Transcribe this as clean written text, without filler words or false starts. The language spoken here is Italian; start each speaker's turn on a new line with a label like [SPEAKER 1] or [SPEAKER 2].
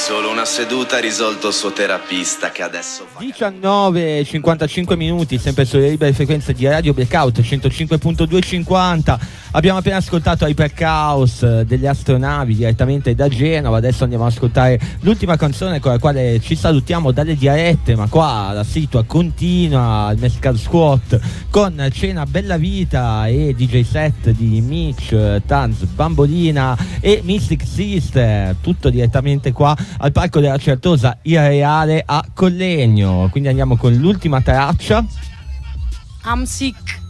[SPEAKER 1] solo una seduta ha risolto il suo terapista che adesso fa
[SPEAKER 2] 19:55 minuti, sempre sulle libere frequenze di Radio Blackout 105.250. Abbiamo appena ascoltato Hyperchaos delle Astronavi direttamente da Genova. Adesso andiamo ad ascoltare l'ultima canzone con la quale ci salutiamo dalle dirette, ma qua la situa continua, il Mescal Squat con Cena Bella Vita e DJ set di Mitch, Tanz, Bambolina e Mystic Sister, tutto direttamente qua al Parco della Certosa Irreale a Collegno. Quindi andiamo con l'ultima traccia,
[SPEAKER 3] I'm Sick.